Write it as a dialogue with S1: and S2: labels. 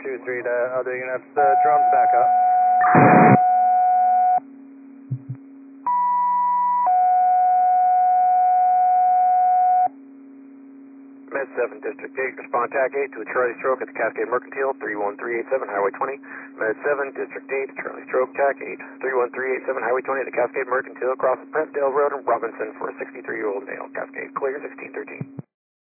S1: 23 to other units, drums back up.
S2: Med 7, District 8, respond TAC 8 to a Charlie stroke at the Cascade Mercantile, 31387, Highway 20. Med 7, District 8, Charlie stroke, TAC 8, 31387, Highway 20 at the Cascade Mercantile, across Presdale Road in Robinson for a 63-year-old male. Cascade clear, 1613.